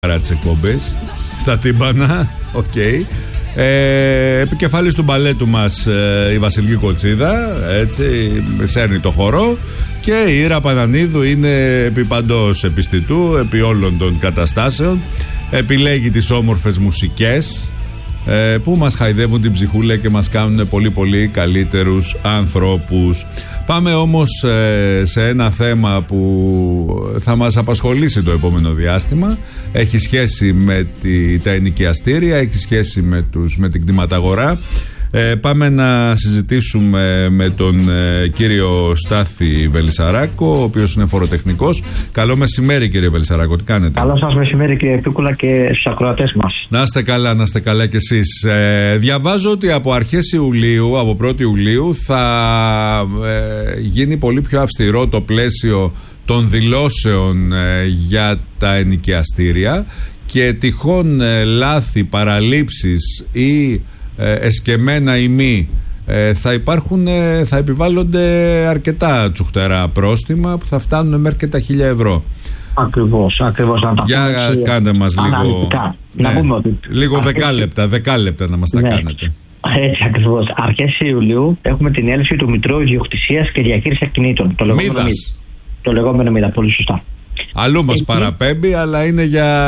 τις εκπομπές στα τύμπανα. Okay. Επικεφαλής του μπαλέτου μας η Βασιλική Κοτσίδα, έτσι, σέρνει το χορό, και η Ήρα Πανανίδου είναι επί παντός επιστητού, επί όλων των καταστάσεων, επιλέγει τις όμορφες μουσικές που μας χαϊδεύουν την ψυχούλα και μας κάνουν πολύ πολύ καλύτερους ανθρώπους. Πάμε όμως σε ένα θέμα που θα μας απασχολήσει το επόμενο διάστημα. Έχει σχέση με τα ενοικιαστήρια, έχει σχέση με την κτηματαγορά. Πάμε να συζητήσουμε με τον κύριο Στάθη Βελισσαράκο, ο οποίος είναι φοροτεχνικός. Καλό μεσημέρι, κύριε Βελισσαράκο, τι κάνετε? Καλό σας μεσημέρι, κύριε Πίκουλα, και στους ακροατές μας. Να είστε καλά κι εσείς. Διαβάζω ότι από αρχές Ιουλίου, από 1η Ιουλίου, θα γίνει πολύ πιο αυστηρό το πλαίσιο των δηλώσεων για τα ενοικιαστήρια, και τυχόν λάθη, παραλήψεις ή εσκεμμένα ή μη, θα επιβάλλονται αρκετά τσουχτερά πρόστιμα που θα φτάνουν μέχρι και τα 1.000 ευρώ. Ακριβώς. Για κάντε μας λίγο, να πούμε ότι λίγο δεκάλεπτα να μας τα κάνετε. Έτσι ακριβώς. Αρχές Ιουλίου έχουμε την έλευση του Μητρώου Ιδιοκτησίας και Διαχείρισης Ακινήτων. Το λεγόμενο ΜΥΔΑ, πολύ σωστά. Αλλού μας παραπέμπει, αλλά είναι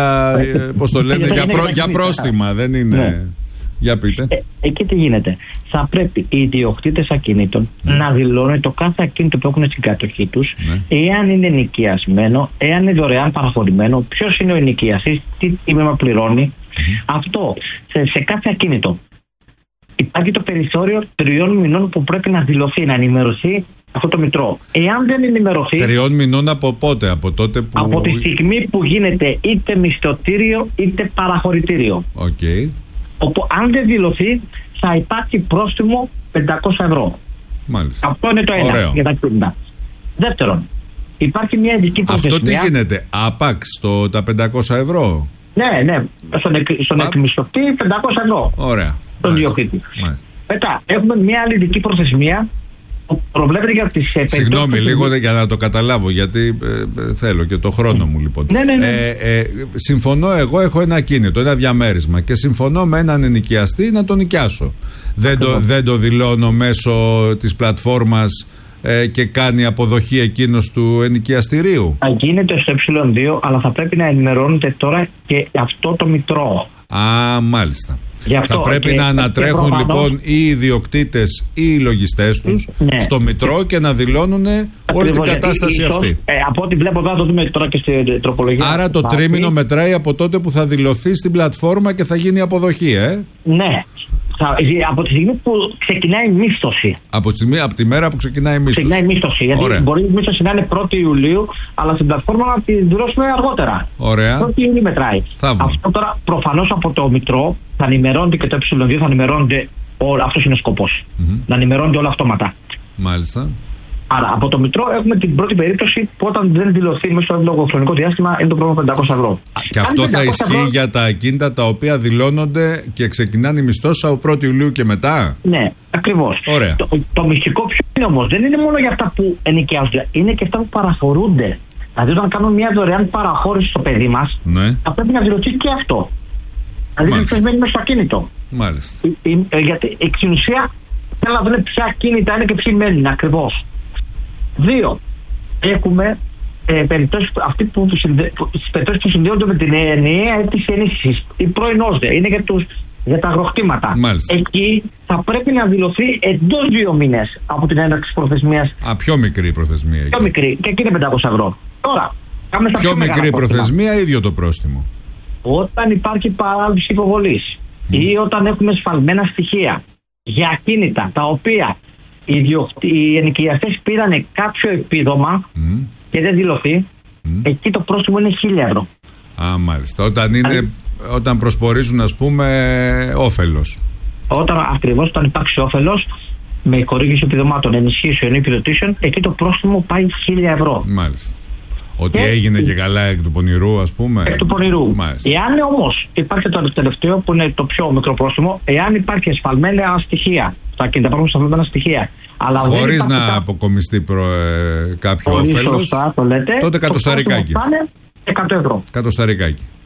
για πρόστιμα, δεν είναι... Ναι. Για πείτε. Εκεί τι γίνεται? Θα πρέπει οι ιδιοκτήτες ακινήτων να δηλώνουν το κάθε ακίνητο που έχουν στην κατοχή τους, εάν είναι ενοικιασμένο, εάν είναι δωρεάν παραχωρημένο, ποιος είναι ο ενοικιαστής, τι τίμημα πληρώνει. Αυτό σε κάθε ακίνητο. Υπάρχει το περιθώριο 3 μηνών που πρέπει να δηλωθεί, να ενημερωθεί αυτό το μητρό. Εάν δεν ενημερωθεί. 3 μηνών από πότε? Από τότε που... Από τη στιγμή που γίνεται είτε μισθωτήριο είτε παραχωρητήριο. Okay. Όπου αν δεν δηλωθεί θα υπάρχει πρόστιμο 500 ευρώ. Μάλιστα. Αυτό είναι το ένα. Ωραίο. Για τα ακίνητα. Δεύτερον, υπάρχει μια ειδική προθεσμία. Αυτό τι γίνεται? Άπαξ τα 500 ευρώ? Ναι. Στον εκμισθωτή 500 ευρώ. Ωραία. Τον διοκτήτη. Μετά έχουμε μια άλλη ειδική προθεσμία που προβλέπεται για τις περιπτώσεις. Συγγνώμη λίγο για να το καταλάβω, γιατί θέλω και το χρόνο μου, λοιπόν. Ναι. Συμφωνώ, εγώ έχω ένα ακίνητο, ένα διαμέρισμα, και συμφωνώ με έναν ενοικιαστή να τον νοικιάσω. Δεν το δηλώνω μέσω της πλατφόρμας και κάνει αποδοχή εκείνος του ενοικιαστηρίου? Θα γίνεται στο ε2, αλλά θα πρέπει να ενημερώνεται τώρα και αυτό το μητρό. Μάλιστα. Θα πρέπει να ανατρέχουν λοιπόν οι ιδιοκτήτες ή οι λογιστές τους στο μητρό και να δηλώνουν όλη την κατάσταση αυτή. Από ό,τι βλέπω εδώ, το δούμε τώρα και στην τροπολογία. Άρα το τρίμηνο μετράει από τότε που θα δηλωθεί στην πλατφόρμα και θα γίνει αποδοχή, Ναι. Από τη στιγμή που ξεκινάει η μίσθωση. Από τη μέρα που ξεκινάει η μίσθωση. Γιατί μπορεί η μίσθωση να είναι 1η Ιουλίου, αλλά στην πλατφόρμα να τη δηλώσουμε αργότερα. Ωραία. 1η Ιουλίου μετράει. Αυτό τώρα προφανώς από το μητρό θα ενημερώνεται και το ε2 θα ενημερώνεται. Αυτός είναι ο σκοπός. Να ενημερώνεται όλα αυτόματα. Μάλιστα. Άρα από το μητρό έχουμε την πρώτη περίπτωση που όταν δεν δηλωθεί μέσα στο λογοχρονικό διάστημα είναι το πρόβλημα 500 ευρώ. Και αυτό θα ισχύει για τα ακίνητα τα οποία δηλώνονται και ξεκινάνε οι μισθώσεις από 1η Ιουλίου και μετά. Ναι, ακριβώς. Το μυστικό ποιο είναι όμως? Δεν είναι μόνο για αυτά που ενοικιάζονται, είναι και αυτά που παραχωρούνται. Δηλαδή όταν κάνουμε μια δωρεάν παραχώρηση στο παιδί μας, θα πρέπει να δηλωθεί και αυτό. Δηλαδή ποιος μένει μέσα στο ακίνητο. Μάλιστα. Γιατί εξ ουσία θέλω να δούμε ποια ακίνητα είναι και ποιοι μένουν ακριβώς. 2. Έχουμε περιπτώσεις που συνδέονται με την ενιαία αίτηση ενίσχυσης. Η πρώην-ΩΣΔΕ είναι για τα αγροκτήματα. Μάλιστα. Εκεί θα πρέπει να δηλωθεί εντός 2 μήνες από την έναρξη προθεσμίας. Πιο μικρή προθεσμία. Πιο μικρή. Και εκεί είναι 500 ευρώ. Τώρα, πιο μικρή προθεσμία, ίδιο το πρόστιμο. Όταν υπάρχει παράληψη υποβολής ή όταν έχουμε σφαλμένα στοιχεία για ακίνητα τα οποία οι ενοικιαστές πήραν κάποιο επίδομα και δεν δηλωθεί, εκεί το πρόστιμο είναι 1.000 ευρώ. Μάλιστα. Όταν προσπορίζουν, ας πούμε, όφελος. Όταν υπάρξει όφελος με χορήγηση επιδομάτων, ενισχύσεων ή επιδοτήσεων, εκεί το πρόστιμο πάει 1.000 ευρώ. Μάλιστα. Ότι έγινε και καλά εκ του πονηρού, ας πούμε. Εκ του πονηρού. Εάν όμως υπάρχει το τελευταίο που είναι το πιο μικρό πρόστιμο, εάν υπάρχει ασφαλμένα στοιχεία, τα ακίνητα υπάρχουν ασφαλμένα στοιχεία, χωρίς να αποκομιστεί κάποιο όφελος, τότε κατοσταρικάκι. 100 ευρώ. Κατοσταρικάκι.